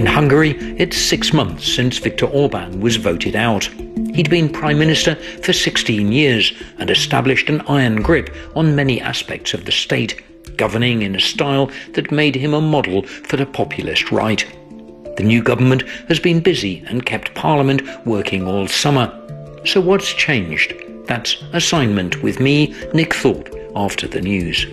In Hungary, it's 6 months since Viktor Orban was voted out. He'd been Prime Minister for 16 years and established an iron grip on many aspects of the state, governing in a style that made him a model for the populist right. The new government has been busy and kept Parliament working all summer. So what's changed? That's Assignment with me, Nick Thorpe, after the news.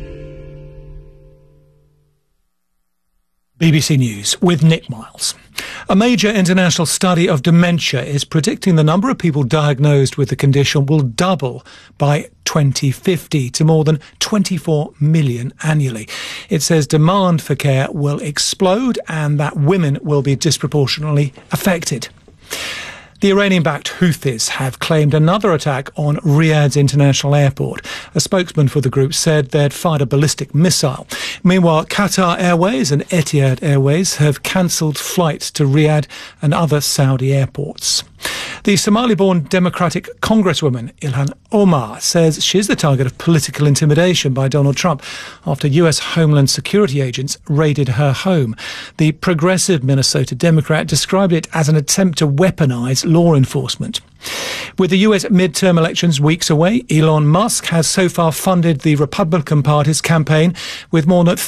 BBC News with Nick Miles. A major international study of dementia is predicting the number of people diagnosed with the condition will double by 2050 to more than 24 million annually. It says demand for care will explode and that women will be disproportionately affected. The Iranian-backed Houthis have claimed another attack on Riyadh's international airport. A spokesman for the group said they'd fired a ballistic missile. Meanwhile, Qatar Airways and Etihad Airways have cancelled flights to Riyadh and other Saudi airports. The Somali-born Democratic Congresswoman Ilhan Omar says she's the target of political intimidation by Donald Trump after US Homeland Security agents raided her home. The progressive Minnesota Democrat described it as an attempt to weaponize law enforcement. With the US midterm elections weeks away, Elon Musk has so far funded the Republican Party's campaign with more than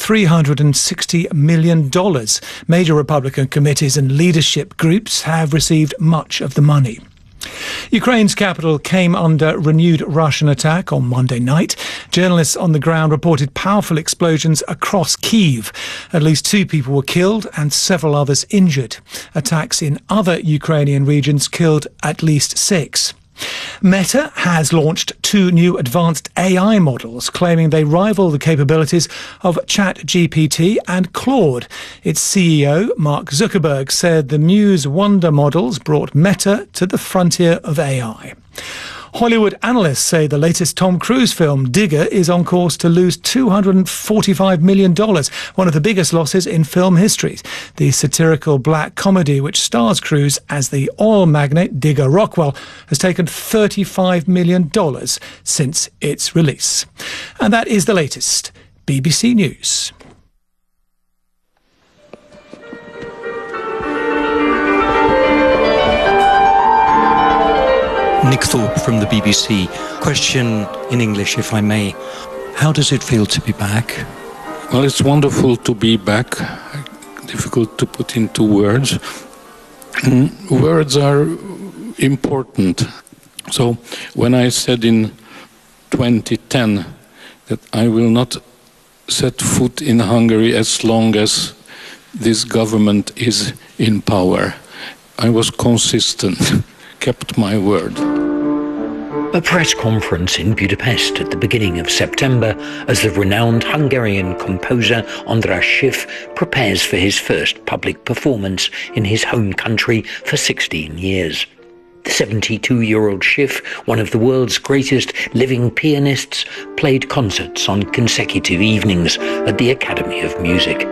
$360 million. Major Republican committees and leadership groups have received much of the money. Ukraine's capital came under renewed Russian attack on Monday night. Journalists on the ground reported powerful explosions across Kyiv. At least 2 people were killed and several others injured. Attacks in other Ukrainian regions killed at least 6. Meta has launched 2 new advanced AI models, claiming they rival the capabilities of ChatGPT and Claude. Its CEO, Mark Zuckerberg, said the Muse Wonder models brought Meta to the frontier of AI. Hollywood analysts say the latest Tom Cruise film, Digger, is on course to lose $245 million, one of the biggest losses in film history. The satirical black comedy, which stars Cruise as the oil magnate Digger Rockwell, has taken $35 million since its release. And that is the latest. BBC News. Nick Thorpe from the BBC. Question in English, if I may. How does it feel to be back? Well, it's wonderful to be back. Difficult to put into words. Words are important. So when I said in 2010 that I will not set foot in Hungary as long as this government is in power, I was consistent. Kept my word. A press conference in Budapest at the beginning of September as the renowned Hungarian composer András Schiff prepares for his first public performance in his home country for 16 years. The 72-year-old Schiff, one of the world's greatest living pianists, played concerts on consecutive evenings at the Academy of Music.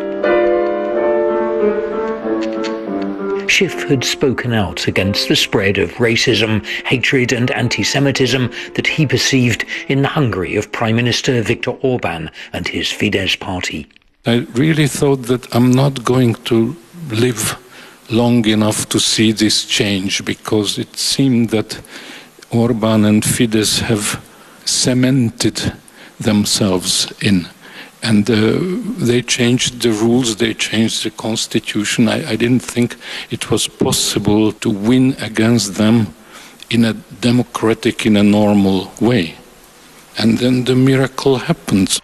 Schiff had spoken out against the spread of racism, hatred and anti-Semitism that he perceived in the Hungary of Prime Minister Viktor Orban and his Fidesz party. I really thought that I'm not going to live long enough to see this change, because it seemed that Orban and Fidesz have cemented themselves in. And they changed the rules, they changed the constitution. I didn't think it was possible to win against them in a democratic, in a normal way. And then the miracle happens.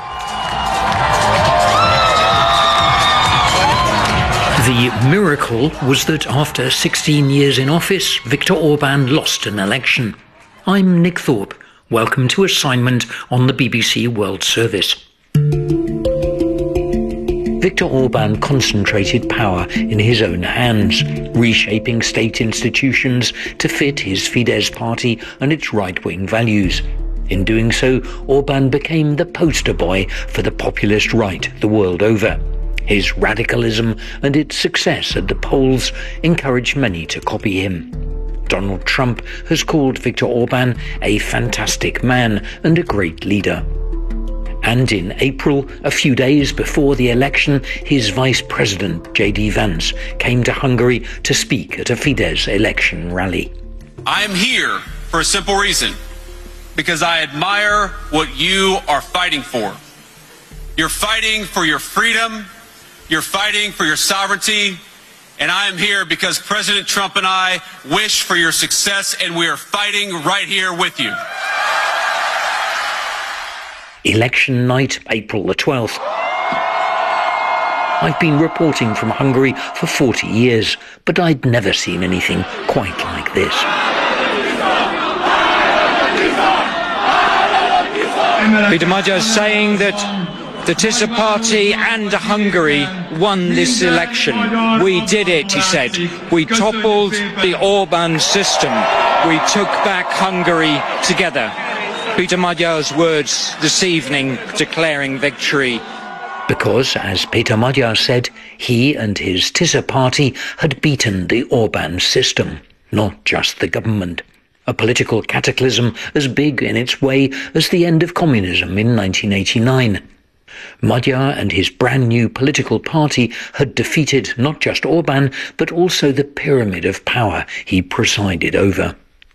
The miracle was that after 16 years in office, Viktor Orban lost an election. I'm Nick Thorpe. Welcome to Assignment on the BBC World Service. Viktor Orban concentrated power in his own hands, reshaping state institutions to fit his Fidesz party and its right-wing values. In doing so, Orban became the poster boy for the populist right the world over. His radicalism and its success at the polls encouraged many to copy him. Donald Trump has called Viktor Orban a fantastic man and a great leader. And in April, a few days before the election, his vice president, J.D. Vance, came to Hungary to speak at a Fidesz election rally. I am here for a simple reason, because I admire what you are fighting for. You're fighting for your freedom, you're fighting for your sovereignty, and I am here because President Trump and I wish for your success, and we are fighting right here with you. Election night, April the 12th. I've been reporting from Hungary for 40 years, but I'd never seen anything quite like this. Peter Magyar saying that the Tisza Party and Hungary won this election. We did it, he said. We toppled the Orban system. We took back Hungary together. Peter Magyar's words this evening declaring victory. Because, as Peter Magyar said, he and his Tisza Party had beaten the Orban system, not just the government. A political cataclysm as big in its way as the end of communism in 1989. Magyar and his brand new political party had defeated not just Orban, but also the pyramid of power he presided over.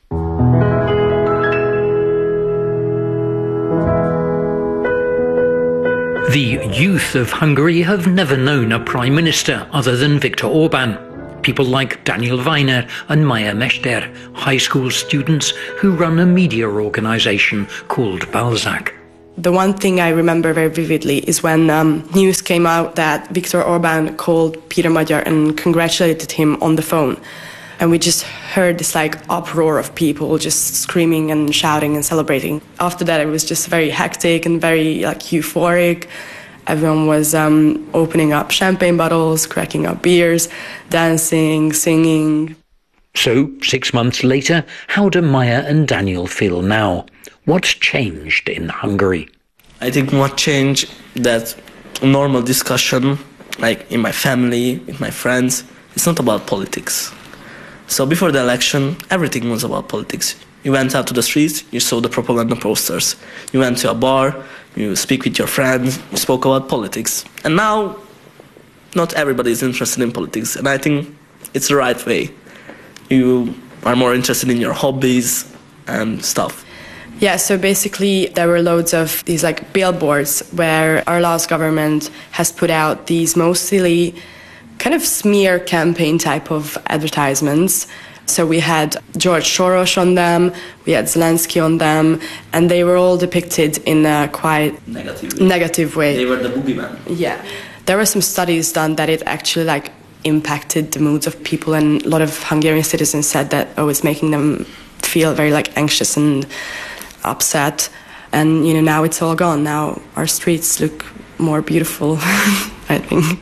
The youth of Hungary have never known a prime minister other than Viktor Orban. People like Daniel Weiner and Maya Mester, high school students who run a media organization called Balzac. The one thing I remember very vividly is when news came out that Viktor Orban called Peter Magyar and congratulated him on the phone. And we just heard this uproar of people just screaming and shouting and celebrating. After that, it was just very hectic and very euphoric. Everyone was opening up champagne bottles, cracking up beers, dancing, singing. So, 6 months later, how do Maya and Daniel feel now? What's changed in Hungary? I think what changed, that normal discussion, in my family, with my friends, it's not about politics. So before the election, everything was about politics. You went out to the streets, you saw the propaganda posters. You went to a bar, you speak with your friends, you spoke about politics. And now, not everybody is interested in politics, and I think it's the right way. You are more interested in your hobbies and stuff. Yeah, so basically there were loads of these billboards where our last government has put out these mostly kind of smear campaign type of advertisements. So we had George Soros on them, we had Zelensky on them, and they were all depicted in a quite negative way. They were the boogeyman. Yeah. There were some studies done that it actually impacted the moods of people, and a lot of Hungarian citizens said that it's making them feel very anxious and upset. And now it's all gone. Now our streets look more beautiful, I think.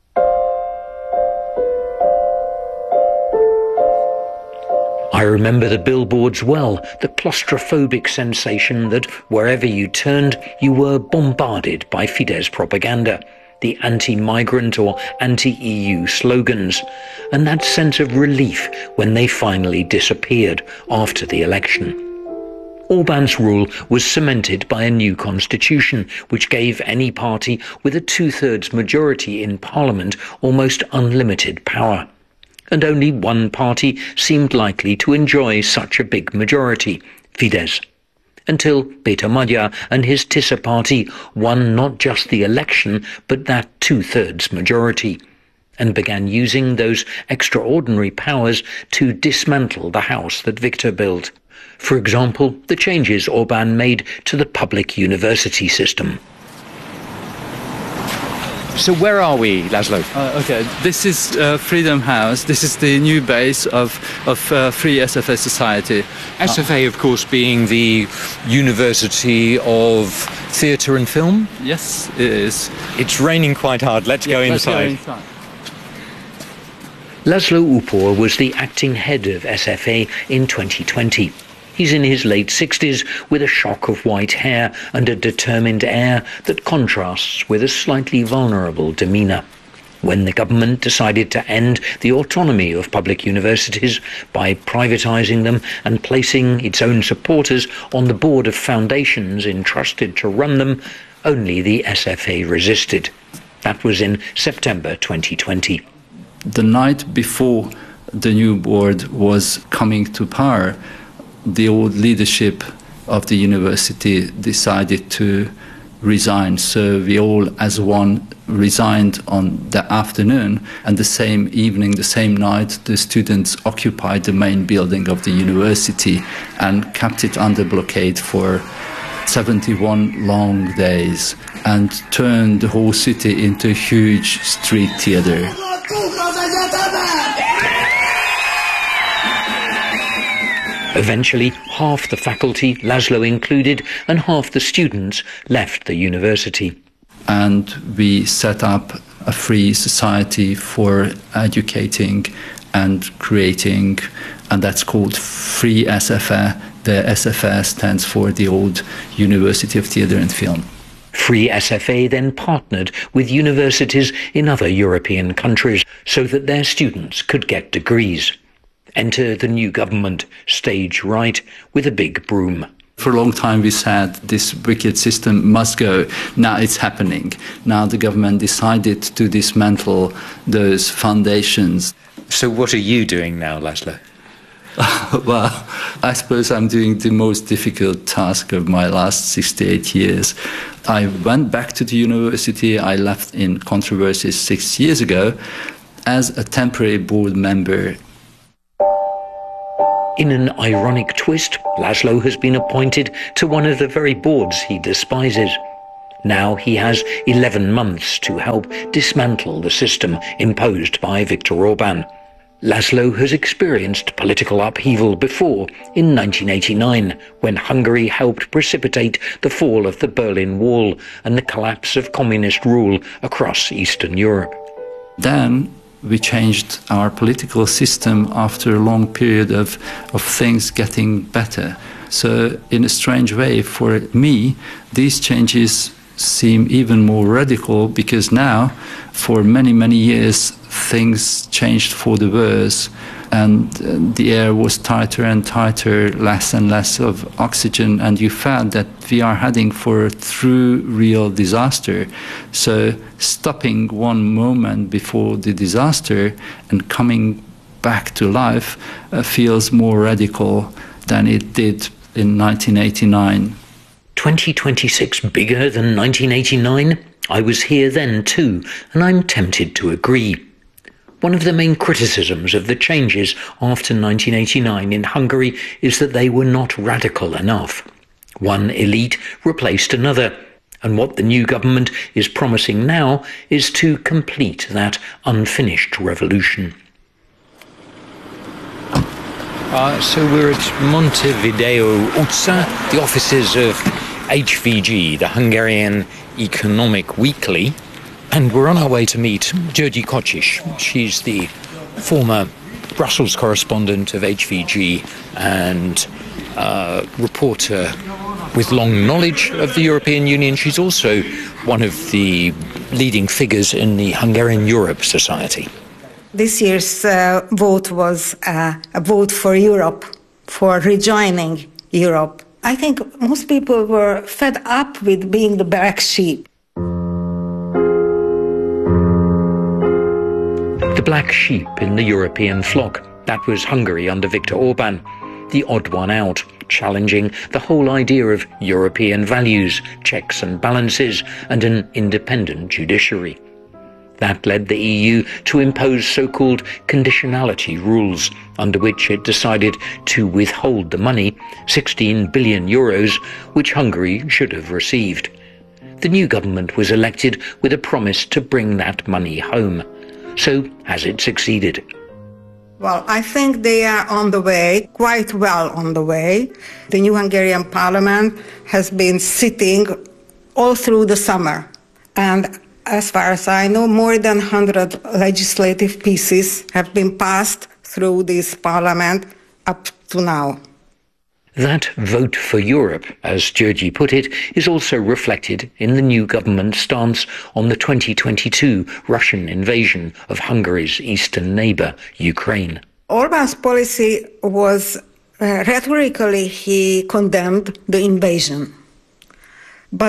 I remember the billboards well, the claustrophobic sensation that wherever you turned, you were bombarded by Fidesz propaganda, the anti-migrant or anti-EU slogans, and that sense of relief when they finally disappeared after the election. Orban's rule was cemented by a new constitution, which gave any party with a two-thirds majority in parliament almost unlimited power. And only one party seemed likely to enjoy such a big majority, Fidesz. Until Peter Magyar and his Tisza Party won not just the election, but that two-thirds majority, and began using those extraordinary powers to dismantle the house that Viktor built. For example, the changes Orban made to the public university system. So where are we, Laszlo? Okay, this is Freedom House. This is the new base of Free SFA Society. SFA, of course, being the University of Theatre and Film? Yes, it is. It's raining quite hard. Let's go inside. Laszlo Upor was the acting head of SFA in 2020. He's in his late 60s with a shock of white hair and a determined air that contrasts with a slightly vulnerable demeanour. When the government decided to end the autonomy of public universities by privatising them and placing its own supporters on the board of foundations entrusted to run them, only the SFA resisted. That was in September 2020. The night before the new board was coming to power, the old leadership of the university decided to resign. So we all as one resigned on the afternoon, and the same evening, the same night, the students occupied the main building of the university and kept it under blockade for 71 long days and turned the whole city into a huge street theatre. Eventually, half the faculty, Laszlo included, and half the students left the university. And we set up a free society for educating and creating, and that's called Free SFA. The SFA stands for the Old University of Theatre and Film. Free SFA then partnered with universities in other European countries so that their students could get degrees. Enter the new government, stage right, with a big broom. For a long time we said this wicked system must go. Now it's happening. Now the government decided to dismantle those foundations. So what are you doing now, Laszlo? Well, I suppose I'm doing the most difficult task of my last 68 years. I went back to the university. I left in controversy 6 years ago as a temporary board member. In an ironic twist, Laszlo has been appointed to one of the very boards he despises. Now he has 11 months to help dismantle the system imposed by Viktor Orban. Laszlo has experienced political upheaval before, in 1989, when Hungary helped precipitate the fall of the Berlin Wall and the collapse of communist rule across Eastern Europe. Then we changed our political system after a long period of things getting better. So in a strange way, for me, these changes seem even more radical because now, for many, many years, things changed for the worse, and the air was tighter and tighter, less and less of oxygen, and you felt that we are heading for a true, real disaster. So stopping one moment before the disaster and coming back to life feels more radical than it did in 1989. 2026 bigger than 1989? I was here then too, and I'm tempted to agree. One of the main criticisms of the changes after 1989 in Hungary is that they were not radical enough. One elite replaced another, and what the new government is promising now is to complete that unfinished revolution. So we're at Montevideo Utca, the offices of HVG, the Hungarian Economic Weekly, and we're on our way to meet György Kocsis. She's the former Brussels correspondent of HVG and reporter with long knowledge of the European Union. She's also one of the leading figures in the Hungarian Europe Society. This year's vote was a vote for Europe, for rejoining Europe. I think most people were fed up with being the black sheep. The black sheep in the European flock. That was Hungary under Viktor Orban, the odd one out, challenging the whole idea of European values, checks and balances, and an independent judiciary. That led the EU to impose so-called conditionality rules, under which it decided to withhold the money, 16 billion euros, which Hungary should have received. The new government was elected with a promise to bring that money home. So has it succeeded? Well, I think they are on the way, quite well on the way. The new Hungarian parliament has been sitting all through the summer, and as far as I know, more than 100 legislative pieces have been passed through this parliament up to now. That vote for Europe, as György put it, is also reflected in the new government's stance on the 2022 Russian invasion of Hungary's eastern neighbour, Ukraine. Orban's policy was, rhetorically, he condemned the invasion. But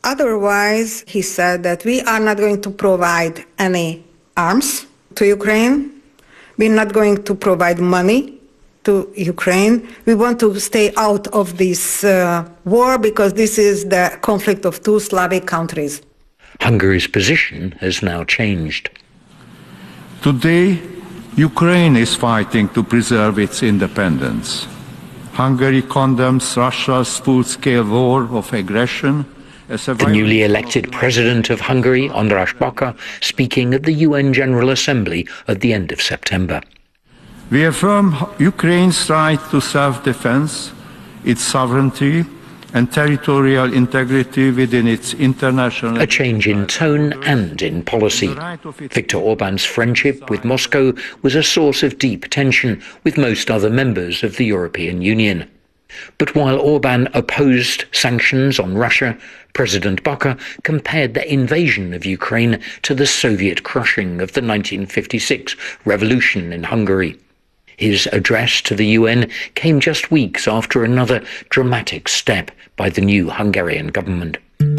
Otherwise, he said that we are not going to provide any arms to Ukraine. We're not going to provide money to Ukraine. We want to stay out of this war because this is the conflict of two Slavic countries. Hungary's position has now changed. Today, Ukraine is fighting to preserve its independence. Hungary condemns Russia's full-scale war of aggression. The newly elected president of Hungary, András Baka, speaking at the UN General Assembly at the end of September. We affirm Ukraine's right to self-defense, its sovereignty and territorial integrity within its international... A change in tone and in policy. Viktor Orban's friendship with Moscow was a source of deep tension with most other members of the European Union. But while Orban opposed sanctions on Russia, President Baka compared the invasion of Ukraine to the Soviet crushing of the 1956 revolution in Hungary. His address to the UN came just weeks after another dramatic step by the new Hungarian government.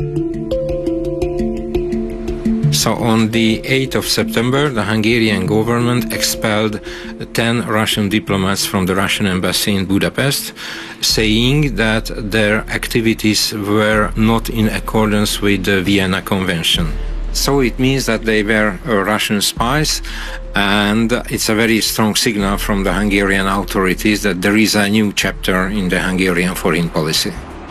So on the 8th of September, the Hungarian government expelled 10 Russian diplomats from the Russian embassy in Budapest, saying that their activities were not in accordance with the Vienna Convention. So it means that they were Russian spies, and it's a very strong signal from the Hungarian authorities that there is a new chapter in the Hungarian foreign policy.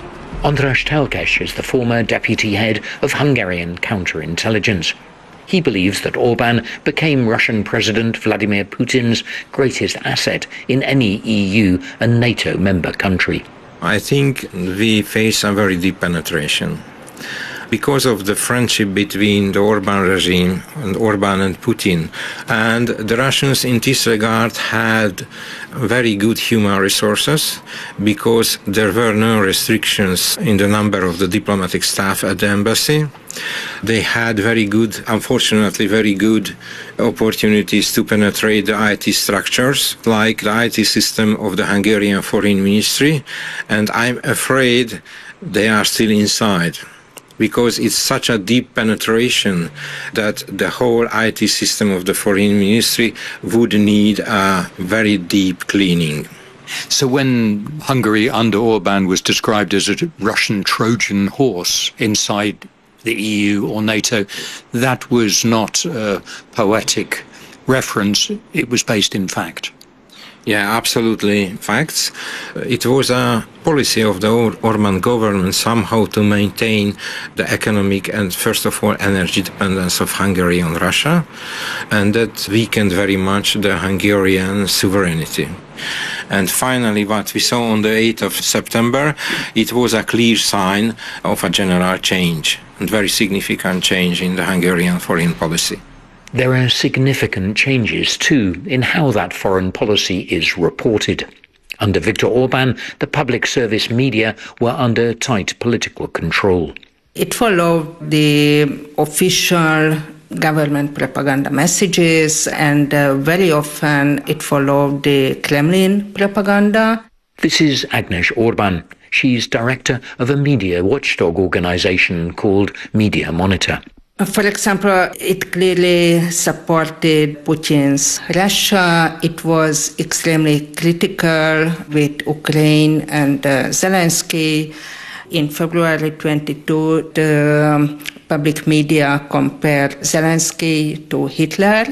András Telkes is the former deputy head of Hungarian counterintelligence. He believes that Orban became Russian President Vladimir Putin's greatest asset in any EU and NATO member country. I think we face a very deep penetration. Because of the friendship between the Orban regime and Orban and Putin. And the Russians in this regard had very good human resources because there were no restrictions in the number of the diplomatic staff at the embassy. They had very good, unfortunately very good opportunities to penetrate the IT structures, like the IT system of the Hungarian Foreign Ministry, and I'm afraid they are still inside. Because it's such a deep penetration that the whole IT system of the foreign ministry would need a very deep cleaning. So when Hungary under Orban was described as a Russian Trojan horse inside the EU or NATO, that was not a poetic reference, it was based in fact. Yeah, absolutely facts. It was a policy of the Orban government somehow to maintain the economic and, first of all, energy dependence of Hungary on Russia, and that weakened very much the Hungarian sovereignty. And finally, what we saw on the 8th of September, it was a clear sign of a general change, and very significant change in the Hungarian foreign policy. There are significant changes, too, in how that foreign policy is reported. Under Viktor Orban, the public service media were under tight political control. It followed the official government propaganda messages, and very often it followed the Kremlin propaganda. This is Agnes Orban. She's director of a media watchdog organization called Media Monitor. For example, it clearly supported Putin's Russia. It was extremely critical with Ukraine and Zelensky. In February 22, the public media compared Zelensky to Hitler,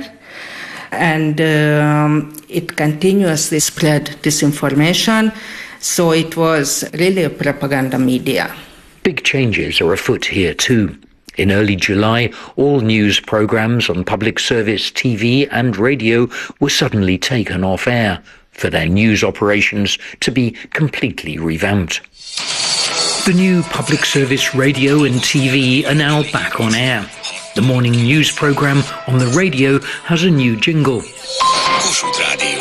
and it continuously spread disinformation. So it was really a propaganda media. Big changes are afoot here too. In early July, all news programmes on public service TV and radio were suddenly taken off air for their news operations to be completely revamped. The new public service radio and TV are now back on air. The morning news programme on the radio has a new jingle. Kossuth Rádió.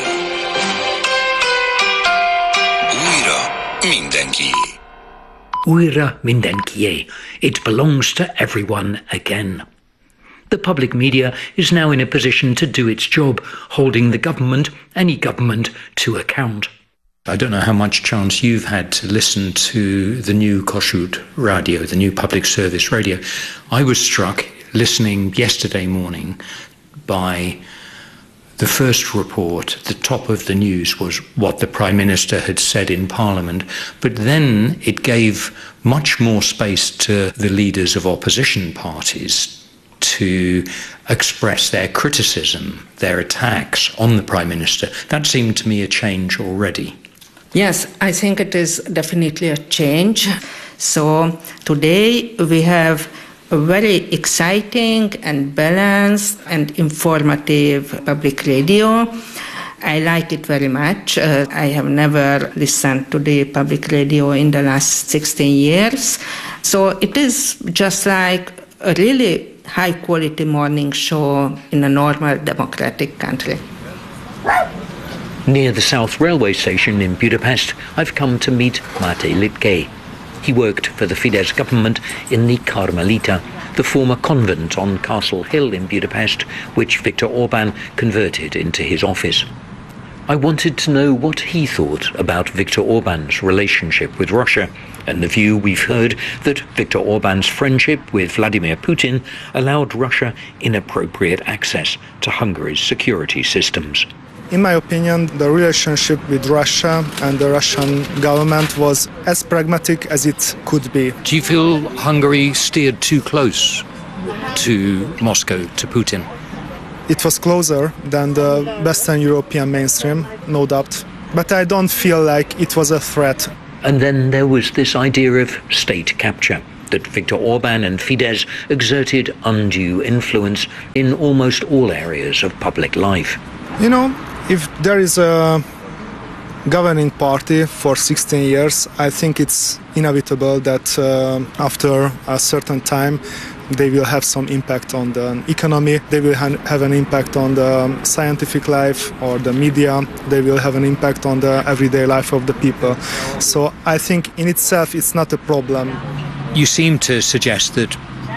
Újra mindenkié. Újra mindenkié. It belongs to everyone again. The public media is now in a position to do its job, holding the government, any government, to account. I don't know how much chance you've had to listen to the new Kossuth radio, the new public service radio. I was struck listening yesterday morning by the first report. The top of the news was what the Prime Minister had said in Parliament, but then it gave much more space to the leaders of opposition parties to express their criticism, their attacks on the Prime Minister. That seemed to me a change already. Yes, I think it is definitely a change. So today we have a very exciting and balanced and informative public radio. I like it very much. I have never listened to the public radio in the last 16 years. So it is just like a really high-quality morning show in a normal democratic country. Near the South Railway station in Budapest, I've come to meet Máté Lipke. He worked for the Fidesz government in the Carmelita, the former convent on Castle Hill in Budapest, which Viktor Orbán converted into his office. I wanted to know what he thought about Viktor Orbán's relationship with Russia, and the view we've heard that Viktor Orbán's friendship with Vladimir Putin allowed Russia inappropriate access to Hungary's security systems. In my opinion, the relationship with Russia and the Russian government was as pragmatic as it could be. Do you feel Hungary steered too close to Moscow, to Putin? It was closer than the Western European mainstream, no doubt. But I don't feel like it was a threat. And then there was this idea of state capture, that Viktor Orbán and Fidesz exerted undue influence in almost all areas of public life. You know, if there is a governing party for 16 years, I think it's inevitable that after a certain time they will have some impact on the economy, they will have an impact on the scientific life or the media, they will have an impact on the everyday life of the people. So I think in itself it's not a problem. You seem to suggest that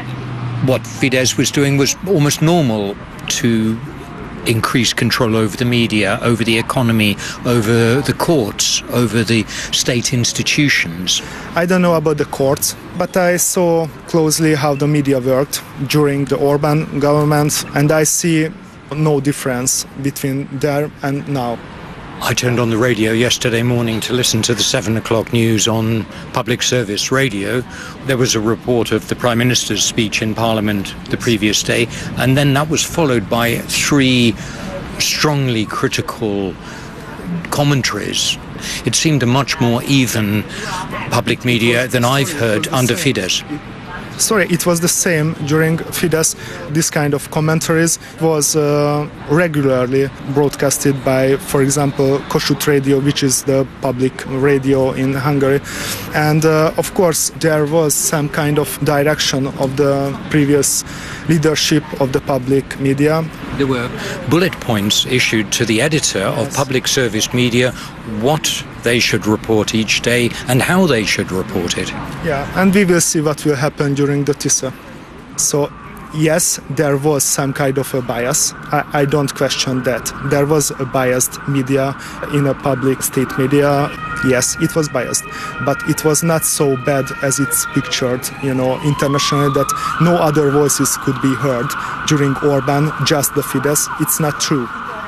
what Fidesz was doing was almost normal, to increase control over the media, over the economy, over the courts, over the state institutions. I don't know about the courts, but I saw closely how the media worked during the Orbán government, and I see no difference between there and now. I turned on the radio yesterday morning to listen to the 7 o'clock news on public service radio. There was a report of the Prime Minister's speech in Parliament the previous day, and then that was followed by 3 strongly critical commentaries. It seemed a much more even public media than I've heard under Fidesz. Sorry, it was the same during Fidesz. This kind of commentaries was regularly broadcasted by, for example, Kossuth Radio, which is the public radio in Hungary. And of course, there was some kind of direction of the previous leadership of the public media. There were bullet points issued to the editor of public service media, what they should report each day and how they should report it. Yeah, and we will see what will happen during the TISA. So, yes, there was some kind of a bias. I don't question that. There was a biased media in a public state media. Yes, it was biased, but it was not so bad as it's pictured, internationally, that no other voices could be heard during Orbán, just the Fidesz. It's not true.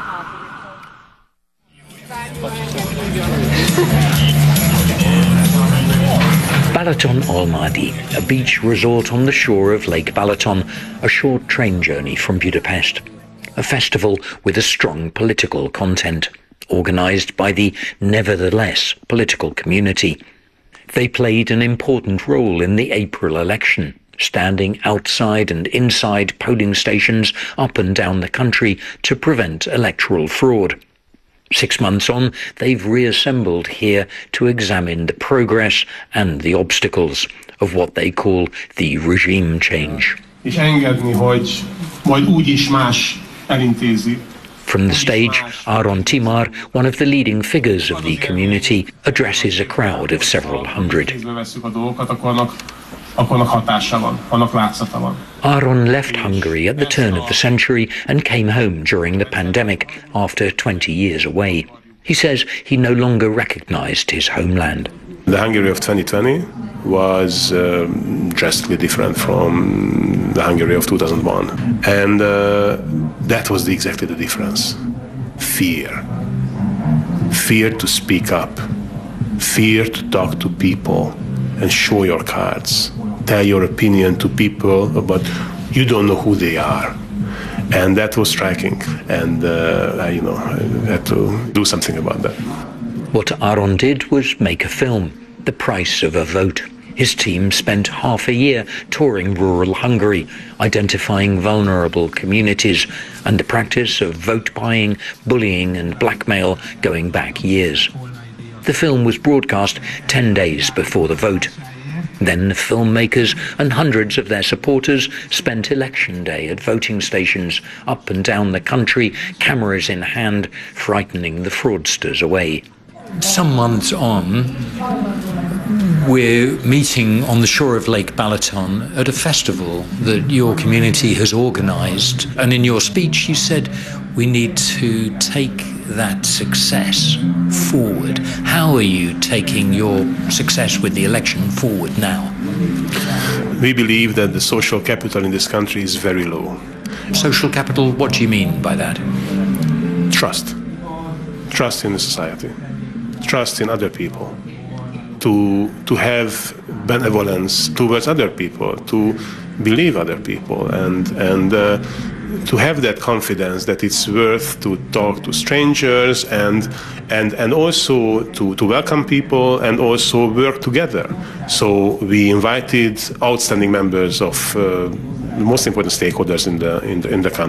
Balaton Almadi, a beach resort on the shore of Lake Balaton, a short train journey from Budapest. A festival with a strong political content, organised by the Nevertheless political community. They played an important role in the April election, standing outside and inside polling stations up and down the country to prevent electoral fraud. 6 months on, they've reassembled here to examine the progress and the obstacles of what they call the regime change. From the stage, Áron Timár, one of the leading figures of the community, addresses a crowd of several hundred. Áron left Hungary at the turn of the century and came home during the pandemic after 20 years away. He says he no longer recognized his homeland. The Hungary of 2020 was drastically different from the Hungary of 2001. And that was exactly the difference. Fear. Fear to speak up. Fear to talk to people and show your cards. Tell your opinion to people, but you don't know who they are. And that was striking. And I had to do something about that. What Áron did was make a film, The Price of a Vote. His team spent half a year touring rural Hungary, identifying vulnerable communities and the practice of vote buying, bullying and blackmail going back years. The film was broadcast 10 days before the vote. Then the filmmakers and hundreds of their supporters spent election day at voting stations up and down the country, cameras in hand, frightening the fraudsters away. Some months on, we're meeting on the shore of Lake Balaton at a festival that your community has organised. And in your speech, you said, we need to take that success forward. How are you taking your success with the election forward now? We believe that the social capital in this country is very low. Social capital, what do you mean by that? Trust. Trust in the society. Trust in other people. To have benevolence towards other people, to believe other people, and to have that confidence that it's worth to talk to strangers and also to welcome people and also work together. So we invited outstanding members of the most important stakeholders in the country.